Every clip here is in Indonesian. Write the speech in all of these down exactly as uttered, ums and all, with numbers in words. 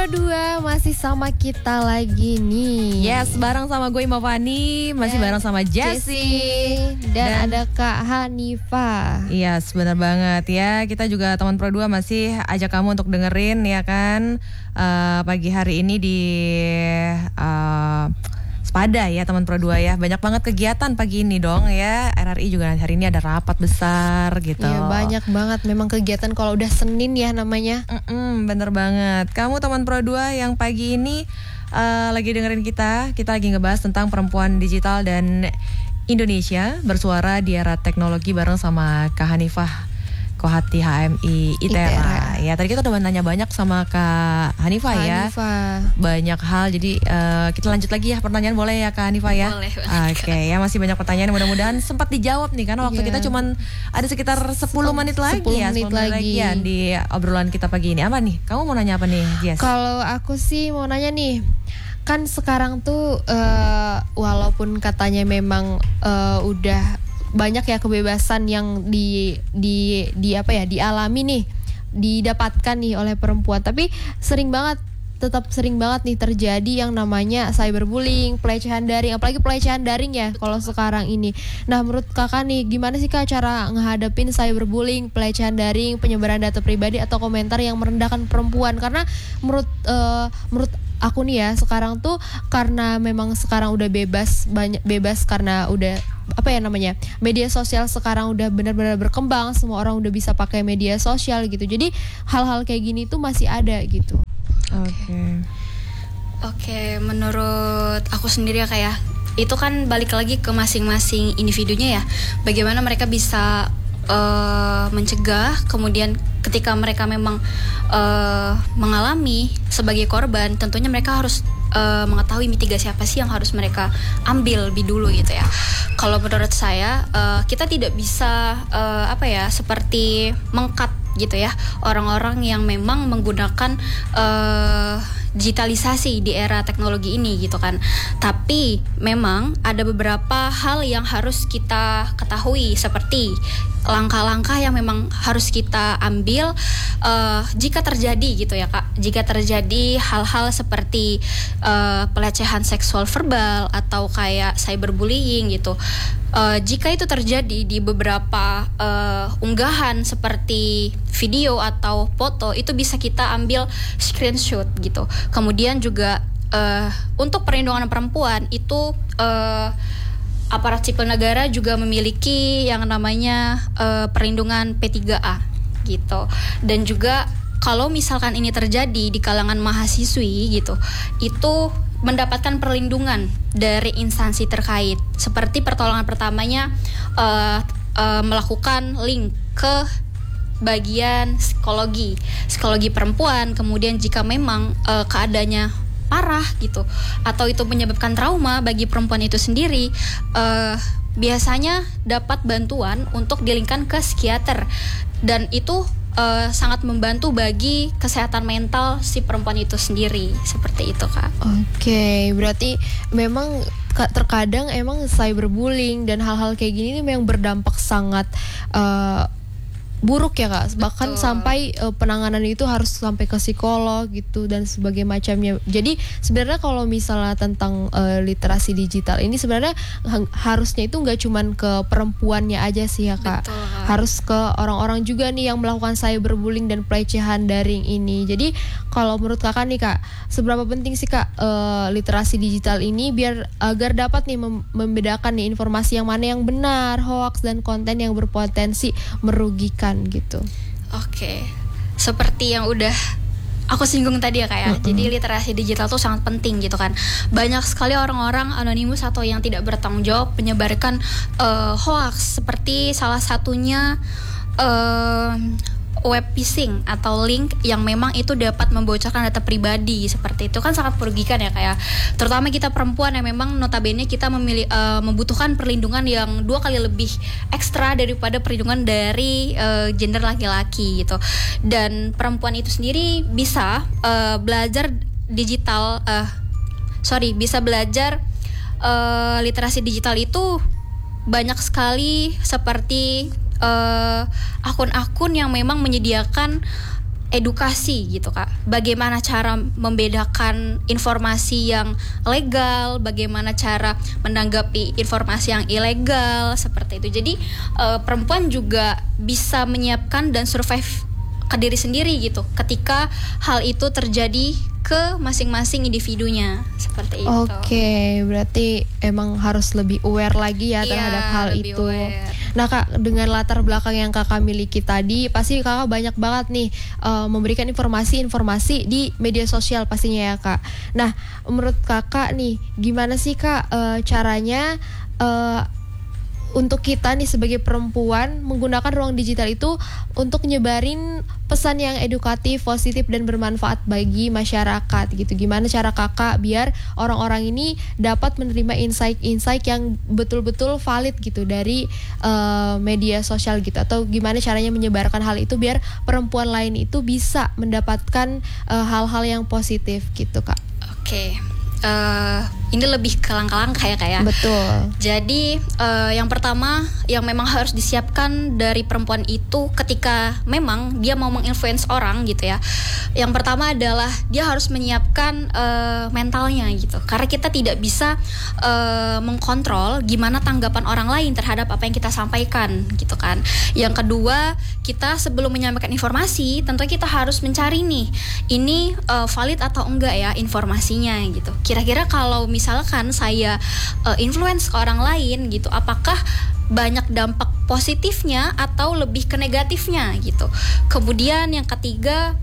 Pro dua masih sama kita lagi nih. Yes, bareng sama gue Ima Fani, masih Dan bareng sama Jessie dan, dan Dan- ada Kak Hanifah. Iya, yes, benar banget ya. Kita juga teman Pro dua masih ajak kamu untuk dengerin ya kan eh, pagi hari ini di eh, Sepada ya teman Pro dua ya. Banyak banget kegiatan pagi ini dong ya. R R I juga hari ini ada rapat besar gitu. Iya, banyak banget memang kegiatan kalau udah Senin ya namanya. Mm-mm, bener banget. Kamu teman Pro dua yang pagi ini uh, lagi dengerin kita, kita lagi ngebahas tentang perempuan digital dan Indonesia bersuara di era teknologi bareng sama Kak Hanifah Kohati H M I ITERA. ITERA. Ya, tadi kita udah nanya banyak sama Kak Hanifah ya. Hanifah. Banyak hal, jadi uh, kita lanjut lagi ya pertanyaan, boleh ya Kak Hanifah ya? Boleh banget. Oke, ya masih banyak pertanyaan, mudah-mudahan sempat dijawab nih karena waktu Iya. kita cuman ada sekitar sepuluh menit lagi sepuluh ya, menit sepuluh lagi. ya di obrolan kita pagi ini. Apa nih? Kamu mau nanya apa nih, Jess? Kalau aku sih mau nanya nih, kan sekarang tuh eh, walaupun katanya memang eh, udah banyak ya kebebasan yang di di di apa ya dialami nih, didapatkan nih oleh perempuan, tapi sering banget tetap sering banget nih terjadi yang namanya cyberbullying, pelecehan daring, apalagi pelecehan daring ya kalau sekarang ini. Nah, menurut kakak nih gimana sih Kak cara ngehadapin cyberbullying, pelecehan daring, penyebaran data pribadi atau komentar yang merendahkan perempuan? Karena menurut eh, menurut aku nih ya sekarang tuh karena memang sekarang udah bebas banyak bebas karena udah apa ya namanya media sosial sekarang udah benar-benar berkembang, semua orang udah bisa pakai media sosial gitu, jadi hal-hal kayak gini tuh masih ada gitu. Oke. Oke, menurut aku sendiri ya kayak itu kan balik lagi ke masing-masing individunya ya. Bagaimana mereka bisa uh, mencegah, kemudian ketika mereka memang uh, mengalami sebagai korban, tentunya mereka harus uh, mengetahui mitigasi apa sih yang harus mereka ambil lebih dulu gitu ya. Kalau menurut saya uh, kita tidak bisa uh, apa ya seperti mengkat gitu ya orang-orang yang memang menggunakan uh, digitalisasi di era teknologi ini gitu kan. Tapi memang ada beberapa hal yang harus kita ketahui seperti langkah-langkah yang memang harus kita ambil uh, jika terjadi gitu ya Kak. Jika terjadi hal-hal seperti uh, pelecehan seksual verbal atau kayak cyberbullying gitu. Uh, jika itu terjadi di beberapa uh, unggahan seperti video atau foto, itu bisa kita ambil screenshot gitu. Kemudian juga uh, untuk perlindungan perempuan itu uh, aparat sipil negara juga memiliki yang namanya uh, perlindungan P tiga A gitu. Dan juga kalau misalkan ini terjadi di kalangan mahasiswi gitu, itu mendapatkan perlindungan dari instansi terkait. Seperti pertolongan pertamanya uh, uh, melakukan link ke bagian psikologi, psikologi perempuan. Kemudian jika memang uh, keadaannya parah gitu, atau itu menyebabkan trauma bagi perempuan itu sendiri, uh, biasanya dapat bantuan untuk dilingkan ke psikiater. Dan itu Uh, sangat membantu bagi kesehatan mental si perempuan itu sendiri. Seperti itu Kak. Oke, berarti memang ka- terkadang emang cyberbullying dan hal-hal kayak gini ini memang berdampak sangat uh, buruk ya Kak. Bahkan Betul. sampai uh, penanganan itu harus sampai ke psikolog gitu dan sebagainya macamnya. Jadi sebenarnya kalau misalnya tentang uh, literasi digital ini sebenarnya ha- harusnya itu nggak cuman ke perempuannya aja sih ya Kak. Betul, Kak. Harus ke orang-orang juga nih yang melakukan cyberbullying dan pelecehan daring ini. Jadi kalau menurut Kakak nih Kak, seberapa penting sih Kak uh, literasi digital ini biar agar dapat nih mem- membedakan nih informasi yang mana yang benar, hoax dan konten yang berpotensi merugikan gitu. Oke, seperti yang udah aku singgung tadi ya kayak. Mm-mm. Jadi literasi digital tuh sangat penting gitu kan. Banyak sekali orang-orang anonimus atau yang tidak bertanggung jawab menyebarkan uh, hoax, seperti salah satunya uh, web phishing atau link yang memang itu dapat membocorkan data pribadi. Seperti itu kan sangat merugikan ya kayak, terutama kita perempuan yang memang notabene kita memilih uh, membutuhkan perlindungan yang dua kali lebih ekstra daripada perlindungan dari uh, gender laki-laki gitu. Dan perempuan itu sendiri bisa uh, belajar digital uh, sorry bisa belajar uh, literasi digital itu banyak sekali, seperti uh, akun-akun yang memang menyediakan edukasi gitu Kak. Bagaimana cara membedakan informasi yang legal, bagaimana cara menanggapi informasi yang ilegal seperti itu. Jadi uh, perempuan juga bisa menyiapkan dan survive ke diri sendiri gitu ketika hal itu terjadi ke masing-masing individunya seperti itu. Oke, berarti emang harus lebih aware lagi ya terhadap Iya, hal lebih itu. aware. Nah Kak, dengan latar belakang yang Kakak miliki tadi, pasti Kakak banyak banget nih uh, memberikan informasi-informasi di media sosial pastinya ya Kak. Nah, menurut Kakak nih, gimana sih Kak uh, caranya uh, untuk kita nih sebagai perempuan menggunakan ruang digital itu untuk nyebarin pesan yang edukatif, positif dan bermanfaat bagi masyarakat gitu. Gimana cara Kakak biar orang-orang ini dapat menerima insight-insight yang betul-betul valid gitu dari uh, media sosial gitu, atau gimana caranya menyebarkan hal itu biar perempuan lain itu bisa mendapatkan uh, hal-hal yang positif gitu Kak. Oke. Uh, ini lebih ke langkah-langkah ya kayak. Betul. Jadi uh, yang pertama yang memang harus disiapkan dari perempuan itu ketika memang dia mau menginfluence orang gitu ya. Yang pertama adalah dia harus menyiapkan uh, mentalnya gitu. Karena kita tidak bisa uh, mengkontrol gimana tanggapan orang lain terhadap apa yang kita sampaikan gitu kan. Yang kedua, kita sebelum menyampaikan informasi, tentu kita harus mencari nih ini uh, valid atau enggak ya informasinya gitu. Kira-kira kalau misalkan saya uh, influence ke orang lain gitu, apakah banyak dampak positifnya atau lebih ke negatifnya gitu. Kemudian yang ketiga,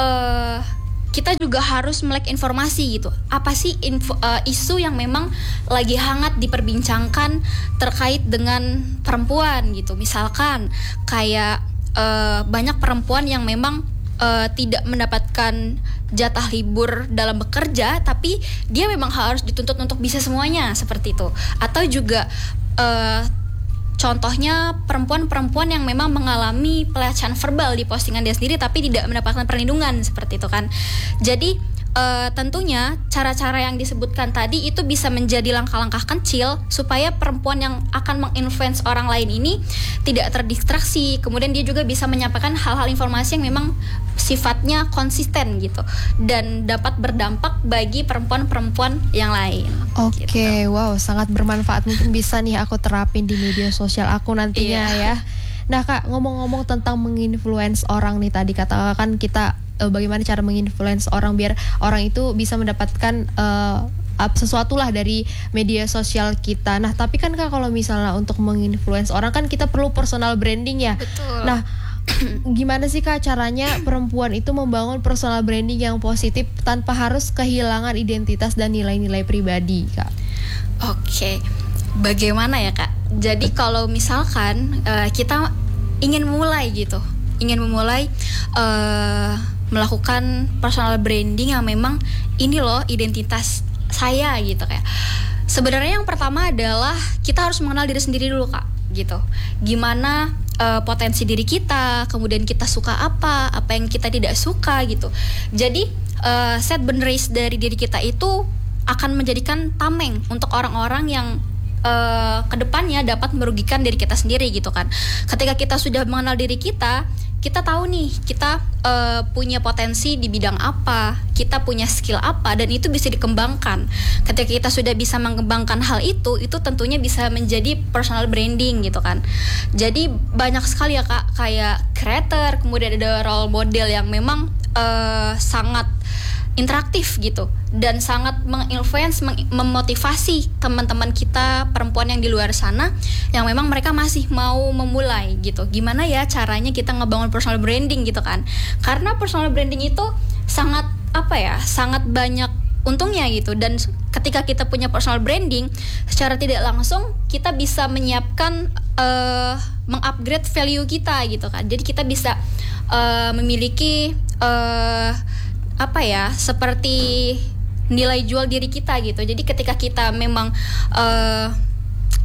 uh, kita juga harus melek informasi gitu. Apa sih info, uh, isu yang memang lagi hangat diperbincangkan terkait dengan perempuan gitu. Misalkan kayak uh, banyak perempuan yang memang Uh, tidak mendapatkan jatah libur dalam bekerja, tapi dia memang harus dituntut untuk bisa semuanya seperti itu. Atau juga uh, contohnya perempuan-perempuan yang memang mengalami pelecehan verbal di postingan dia sendiri tapi tidak mendapatkan perlindungan seperti itu kan. Jadi Uh, tentunya cara-cara yang disebutkan tadi itu bisa menjadi langkah-langkah kecil supaya perempuan yang akan menginfluence orang lain ini tidak terdistraksi. Kemudian dia juga bisa menyampaikan hal-hal informasi yang memang sifatnya konsisten gitu dan dapat berdampak bagi perempuan-perempuan yang lain. Oke, okay, gitu. Wow, sangat bermanfaat. Mungkin bisa nih aku terapin di media sosial aku nantinya ya. Nah Kak, ngomong-ngomong tentang menginfluence orang nih, tadi kata kan kita uh, bagaimana cara menginfluence orang biar orang itu bisa mendapatkan uh, sesuatu lah dari media sosial kita. Nah tapi kan Kak, kalau misalnya untuk menginfluence orang kan kita perlu personal branding ya. Betul. Nah gimana sih Kak caranya perempuan itu membangun personal branding yang positif tanpa harus kehilangan identitas dan nilai-nilai pribadi Kak? Oke, bagaimana ya Kak? Jadi kalau misalkan uh, kita ingin mulai gitu, ingin memulai uh, melakukan personal branding yang memang ini loh identitas saya gitu kayak. Sebenarnya yang pertama adalah kita harus mengenal diri sendiri dulu Kak, gitu. Gimana uh, potensi diri kita, kemudian kita suka apa, apa yang kita tidak suka gitu. Jadi uh, set boundaries dari diri kita itu akan menjadikan tameng untuk orang-orang yang Uh, kedepannya dapat merugikan diri kita sendiri gitu kan. Ketika kita sudah mengenal diri kita, kita tahu nih kita uh, punya potensi di bidang apa, kita punya skill apa, dan itu bisa dikembangkan. Ketika kita sudah bisa mengembangkan hal itu, itu tentunya bisa menjadi personal branding gitu kan. Jadi banyak sekali ya Kak, kayak creator, kemudian ada role model yang memang uh, sangat interaktif gitu dan sangat menginfluence, meng- memotivasi teman-teman kita perempuan yang di luar sana yang memang mereka masih mau memulai gitu. Gimana ya caranya kita ngebangun personal branding gitu kan? Karena personal branding itu sangat apa ya? Sangat banyak untungnya gitu, dan ketika kita punya personal branding secara tidak langsung kita bisa menyiapkan uh, mengupgrade value kita gitu kan. Jadi kita bisa uh, memiliki uh, apa ya, seperti nilai jual diri kita gitu. Jadi ketika kita memang uh,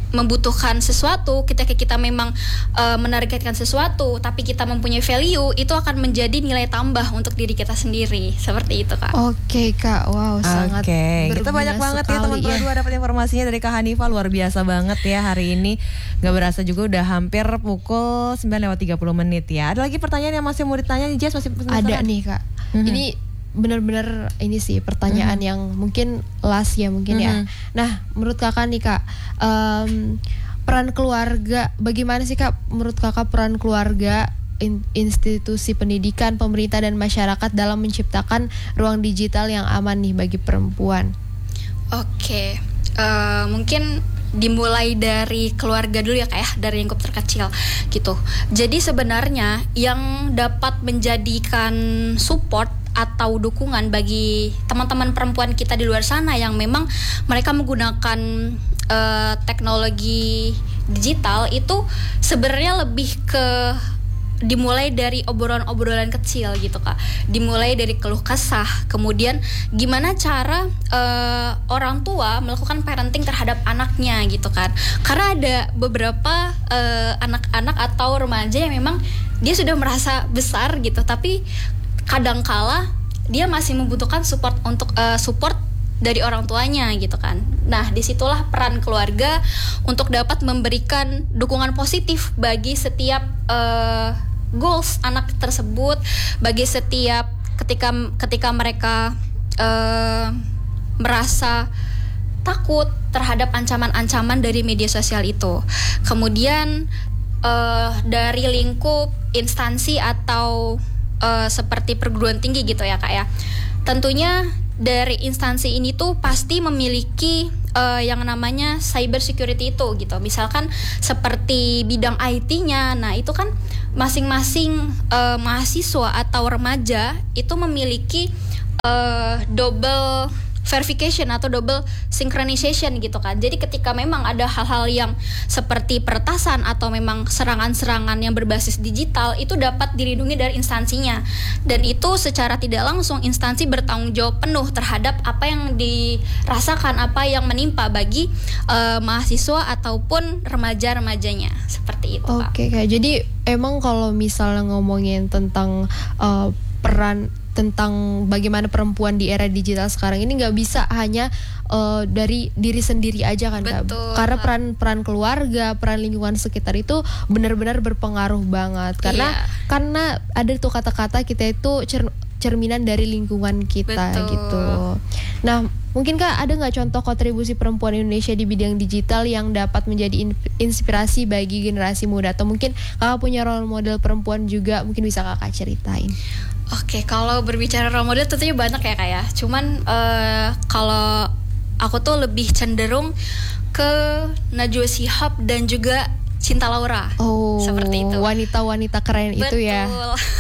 membutuhkan sesuatu, ketika kita memang uh, menargetkan sesuatu, tapi kita mempunyai value, itu akan menjadi nilai tambah untuk diri kita sendiri. Seperti itu, Kak. Oke, Kak. Wow, sangat Oke, kita banyak banget ya teman ya. Pro dua dapat informasinya dari Kak Hanifah, luar biasa banget ya hari ini. Gak berasa juga udah hampir pukul sembilan lewat tiga puluh menit ya. Ada lagi pertanyaan yang masih mau ditanya nih, Jess? Masih penasaran? Ada nih, Kak. Mm-hmm. Ini benar-benar ini sih pertanyaan mm-hmm. yang mungkin last ya mungkin mm-hmm. ya. Nah, menurut Kakak nih, Kak, um, peran keluarga, bagaimana sih, Kak, menurut Kakak peran keluarga, in, institusi pendidikan, pemerintah dan masyarakat dalam menciptakan ruang digital yang aman nih bagi perempuan? Oke, uh, mungkin dimulai dari keluarga dulu ya, Kak, ya, dari lingkup terkecil gitu. Jadi sebenarnya yang dapat menjadikan support atau dukungan bagi teman-teman perempuan kita di luar sana yang memang mereka menggunakan uh, teknologi digital itu sebenarnya lebih ke dimulai dari obrolan-obrolan kecil gitu, Kak. Dimulai dari keluh kesah, kemudian gimana cara uh, orang tua melakukan parenting terhadap anaknya gitu kan. Karena ada beberapa uh, anak-anak atau remaja yang memang dia sudah merasa besar gitu, tapi kadangkala dia masih membutuhkan support untuk uh, support dari orang tuanya gitu kan. Nah, disitulah peran keluarga untuk dapat memberikan dukungan positif bagi setiap uh, goals anak tersebut, bagi setiap ketika ketika mereka uh, merasa takut terhadap ancaman-ancaman dari media sosial itu. Kemudian uh, dari lingkup instansi atau Uh, seperti perguruan tinggi gitu ya, Kak ya. Tentunya dari instansi ini tuh pasti memiliki uh, yang namanya cyber security itu gitu. Misalkan seperti bidang I T-nya, nah itu kan masing-masing uh, mahasiswa atau remaja itu memiliki uh, double verification atau double synchronization gitu kan. Jadi ketika memang ada hal-hal yang seperti peretasan atau memang serangan-serangan yang berbasis digital itu dapat dilindungi dari instansinya. Dan itu secara tidak langsung instansi bertanggung jawab penuh terhadap apa yang dirasakan, apa yang menimpa bagi uh, mahasiswa ataupun remaja-remajanya. Seperti itu, Kak. Oke, Kak. Jadi emang kalau misalnya ngomongin tentang uh, peran tentang bagaimana perempuan di era digital sekarang ini nggak bisa hanya uh, dari diri sendiri aja kan, Kak. Karena peran peran keluarga, peran lingkungan sekitar itu benar-benar berpengaruh banget. Karena iya. karena ada tuh kata-kata kita itu cer- cerminan dari lingkungan kita. Betul. Gitu. Nah, mungkin, Kak, ada nggak contoh kontribusi perempuan Indonesia di bidang digital yang dapat menjadi in- inspirasi bagi generasi muda? Atau mungkin Kakak punya role model perempuan juga, mungkin bisa Kakak ceritain. Oke, kalau berbicara role model tentunya banyak ya, Kak ya. Cuman uh, kalau aku tuh lebih cenderung ke Najwa Shihab dan juga Cinta Laura. Oh, seperti itu. Wanita-wanita keren. Betul. Itu ya.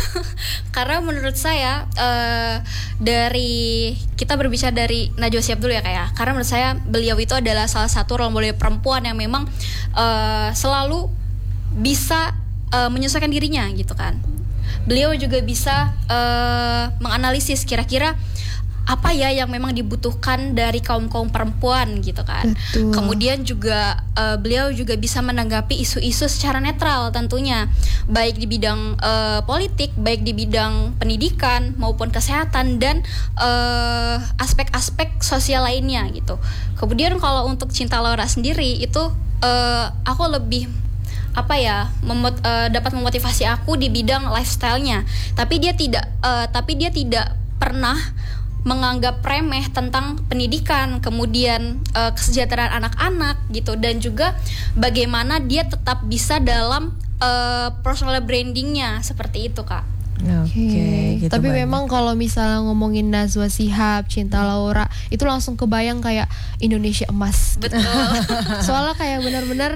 Karena menurut saya uh, dari kita berbicara dari Najwa Shihab dulu ya, Kak ya. Karena menurut saya beliau itu adalah salah satu role model perempuan yang memang uh, selalu bisa uh, menyesuaikan dirinya gitu kan. Beliau juga bisa uh, menganalisis kira-kira apa ya yang memang dibutuhkan dari kaum-kaum perempuan gitu kan. Betul. Kemudian juga uh, beliau juga bisa menanggapi isu-isu secara netral tentunya, baik di bidang uh, politik, baik di bidang pendidikan maupun kesehatan dan uh, aspek-aspek sosial lainnya gitu. Kemudian kalau untuk Cinta Laura sendiri itu uh, aku lebih apa ya memot, uh, dapat memotivasi aku di bidang lifestyle-nya. Tapi dia tidak uh, tapi dia tidak pernah menganggap remeh tentang pendidikan, kemudian uh, kesejahteraan anak-anak gitu, dan juga bagaimana dia tetap bisa dalam uh, personal branding-nya seperti itu, Kak. Oke, okay, gitu. Tapi banget. Memang kalau misalnya ngomongin Najwa Shihab, Cinta Laura, itu langsung kebayang kayak Indonesia emas. Betul. Soalnya kayak benar-benar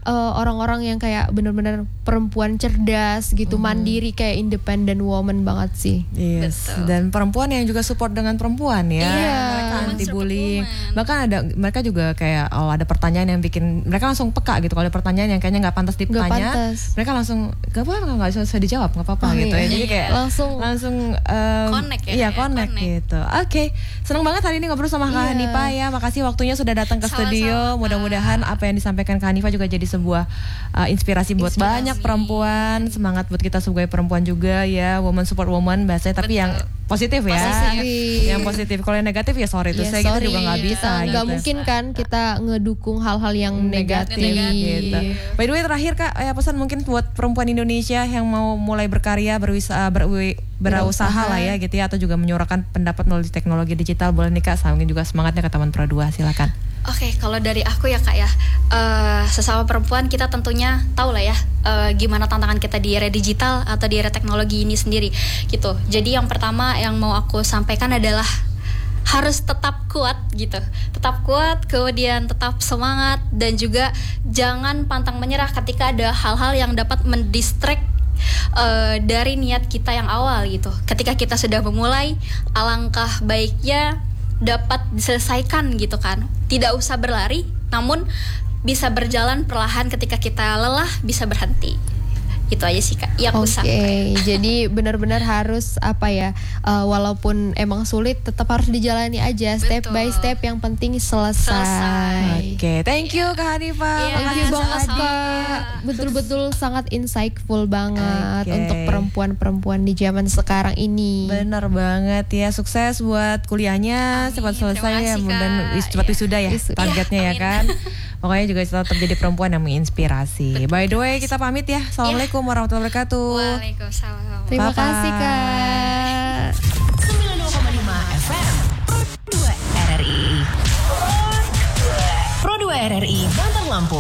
uh, orang-orang yang kayak benar-benar perempuan cerdas gitu, Hmm. mandiri kayak independent woman banget sih. Yes. Betul. Dan perempuan yang juga support dengan perempuan ya. Iya. Mereka Women anti support bullying. women. Bahkan ada mereka juga kayak oh ada pertanyaan yang bikin mereka langsung peka gitu. Kalau ada pertanyaan yang kayaknya nggak pantas Nggak ditanya, pantas. mereka langsung gak apa-apa nggak usah dijawab nggak apa-apa Oh, gitu iya. ya. Jadi kayak Langsung langsung um, Connect ya, Iya kayak connect, connect. gitu. Oke, senang banget hari ini ngobrol sama Kak Iya. Hanifa ya. Makasih waktunya sudah datang ke Sama-sama, studio. Kak. Mudah-mudahan apa yang disampaikan Kak Hanifa juga jadi sebuah uh, inspirasi buat Inspirasi. banyak perempuan. Semangat buat kita sebagai perempuan juga ya. Woman support woman bahasanya, tapi Betul. yang positif ya. Positif. Yang positif. Kalau yang negatif ya sorry itu Ya, saya kita sorry. juga nggak bisa. Nggak gitu. mungkin kan kita ngedukung hal-hal yang negatif. gitu. By the way terakhir Kak, ya pesan mungkin buat perempuan Indonesia yang mau mulai berkarya, berwisa, berwi, berusaha Berusaha. lah ya gitu ya, atau juga menyuarakan pendapat melalui teknologi digital, boleh nih Kak, sama mungkin juga semangatnya ke Taman Pro dua, silakan. Oke, kalau dari aku ya kak ya, eh, sesama perempuan kita tentunya tahu lah ya eh, gimana tantangan kita di era digital atau di era teknologi ini sendiri gitu. Jadi yang pertama yang mau aku sampaikan adalah harus tetap kuat gitu, tetap kuat, kemudian tetap semangat dan juga jangan pantang menyerah ketika ada hal-hal yang dapat mendistract eh, dari niat kita yang awal gitu. Ketika kita sudah memulai, alangkah baiknya dapat diselesaikan gitu kan. Tidak usah berlari, namun bisa berjalan perlahan. Ketika kita lelah bisa berhenti. Itu aja sih kak yang aku Oke, sampaikan. jadi benar-benar harus apa ya, uh, walaupun emang sulit, tetap harus dijalani aja, step Betul. by step. Yang penting selesai. Selesai. Oke, thank you Kak Hanifa. Iya, Thank you banget sama-sama. Kak. Betul-betul sangat insightful banget Oke. untuk perempuan-perempuan di zaman sekarang ini. Bener banget ya, sukses buat kuliahnya, Amin, cepat selesai terima ya, kasih, dan Kak. wis- cepat Iya. wisuda ya, Wisuda. targetnya ya Amin. kan. Pokoknya juga tetap jadi perempuan yang menginspirasi. By the way, kita pamit ya. Assalamualaikum warahmatullahi wabarakatuh. Waalaikumsalam. Terima Bye-bye. kasih Kak.